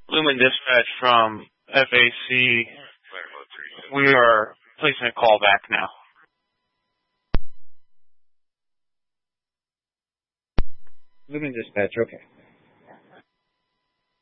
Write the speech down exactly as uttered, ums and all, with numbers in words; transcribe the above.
Lumen Dispatch from F A C. We are placing a call back now. Lumen Dispatch, okay.